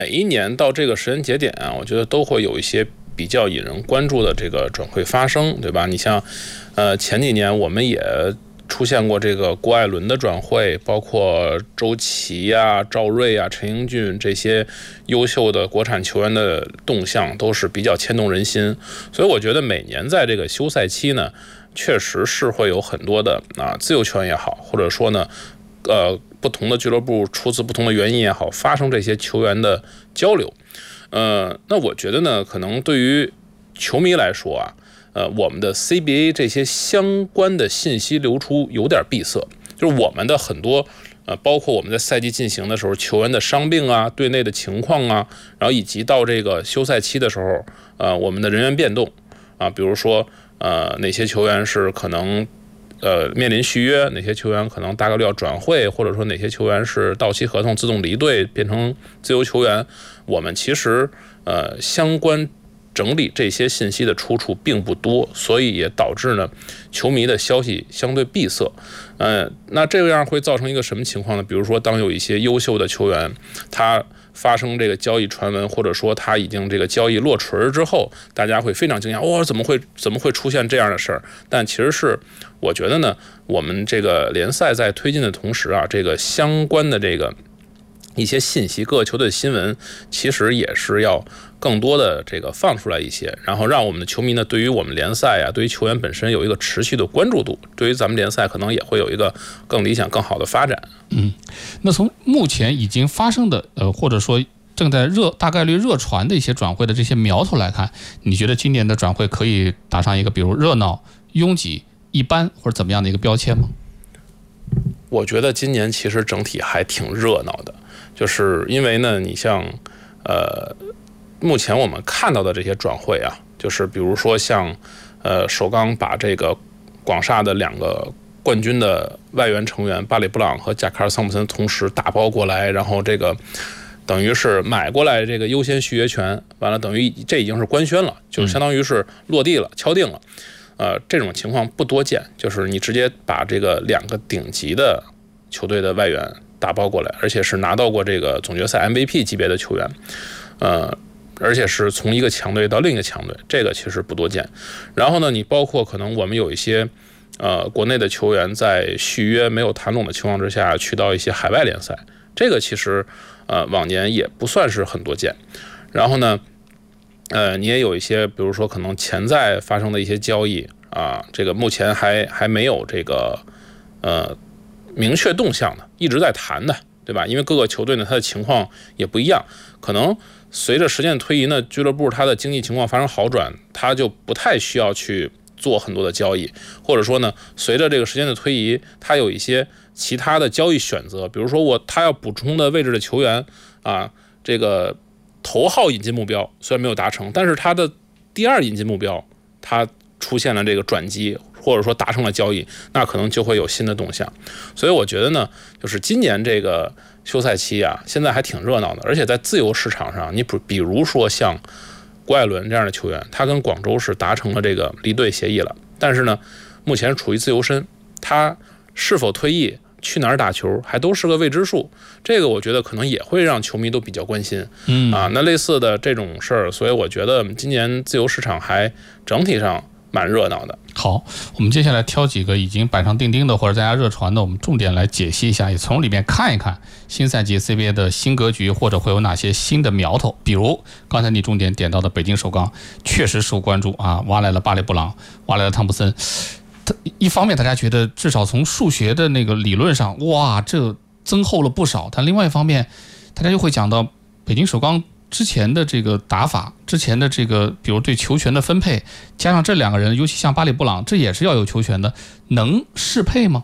每一年到这个时间节点啊，我觉得都会有一些比较引人关注的这个转会发生，对吧？你像，前几年我们也出现过这个郭艾伦的转会，包括周琦啊、赵睿啊、陈英俊这些优秀的国产球员的动向，都是比较牵动人心。所以我觉得每年在这个休赛期呢，确实是会有很多的自由球员也好，或者说呢，不同的俱乐部出自不同的原因也好，发生这些球员的交流。那我觉得呢，可能对于球迷来说啊，我们的 CBA 这些相关的信息流出有点闭塞，就是我们的很多包括我们在赛季进行的时候，球员的伤病啊、队内的情况啊，然后以及到这个休赛期的时候，我们的人员变动啊，比如说哪些球员是可能面临续约，哪些球员可能大概率要转会，或者说哪些球员是到期合同自动离队变成自由球员，我们其实相关整理这些信息的出处并不多，所以也导致呢球迷的消息相对闭塞。那这样会造成一个什么情况呢？比如说，当有一些优秀的球员他发生这个交易传闻，或者说他已经这个交易落锤之后，大家会非常惊讶，怎么会出现这样的事儿？但其实是我觉得呢，我们这个联赛在推进的同时啊，这个相关的这个一些信息，各个球队的新闻，其实也是要更多的这个放出来一些，然后让我们的球迷呢，对于我们联赛啊，对于球员本身有一个持续的关注度，对于咱们联赛可能也会有一个更理想、更好的发展。 那从目前已经发生的或者说正在大概率热传的一些转会的这些苗头来看，你觉得今年的转会可以打上一个比如热闹、拥挤、一般或者怎么样的一个标签吗？ 我觉得今年其实整体还挺热闹的，就是因为呢，你像目前我们看到的这些转会啊，就是比如说像首钢把这个广厦的2个冠军的外援成员巴里布朗和贾卡尔桑普森同时打包过来，然后这个等于是买过来这个优先续约权，完了等于这已经是官宣了，就是相当于是落地了、敲定了。这种情况不多见，就是你直接把这个2个顶级的球队的外援打包过来，而且是拿到过这个总决赛 MVP 级别的球员，而且是从一个强队到另一个强队，这个其实不多见。然后呢，你包括可能我们有一些国内的球员在续约没有谈拢的情况之下，去到一些海外联赛，这个其实往年也不算是很多见。然后呢，你也有一些，比如说可能潜在发生的一些交易啊，这个目前还没有这个明确动向的，一直在谈的，对吧？因为各个球队呢，它的情况也不一样，可能随着时间推移呢，俱乐部它的经济情况发生好转，它就不太需要去做很多的交易，或者说呢，随着这个时间的推移，它有一些其他的交易选择，比如说他要补充的位置的球员啊，这个头号引进目标虽然没有达成，但是他的第2引进目标，他出现了这个转机，或者说达成了交易，那可能就会有新的动向。所以我觉得呢，就是今年这个休赛期啊，现在还挺热闹的，而且在自由市场上，你比如说像郭艾伦这样的球员，他跟广州是达成了这个离队协议了，但是呢，目前处于自由身，他是否退役、去哪儿打球，还都是个未知数。这个我觉得可能也会让球迷都比较关心。那类似的这种事儿，所以我觉得今年自由市场还整体上蛮热闹的。 好，我们接下来挑几个已经板上钉钉的或者大家热传的，我们重点来解析一下，也从里面看一看新赛季 CBA 的新格局，或者会有哪些新的苗头。比如刚才你重点点到的北京首钢，确实受关注啊，挖来了巴里布朗，挖来了汤普森。一方面大家觉得至少从数学的那个理论上，哇，这增厚了不少，但另外一方面大家又会讲到北京首钢之前的这个打法，之前的这个比如对球权的分配，加上这2个人，尤其像巴里布朗，这也是要有球权的，能适配吗？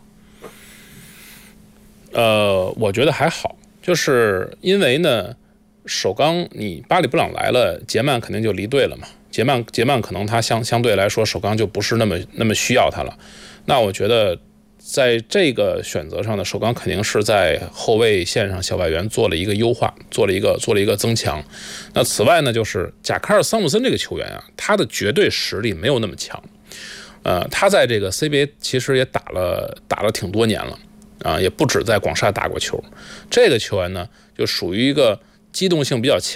我觉得还好，就是因为呢，首钢你巴里布朗来了，杰曼肯定就离队了嘛。杰曼可能他相对来说首钢就不是那么需要他了。那我觉得在这个选择上呢，首钢肯定是在后卫线上小外援做了一个优化，做了一个增强。那此外呢，就是贾卡尔桑普森这个球员啊，他的绝对实力没有那么强。他在这个 CBA 其实也打了挺多年了啊，也不止在广厦打过球。这个球员呢，就属于一个机动性比较强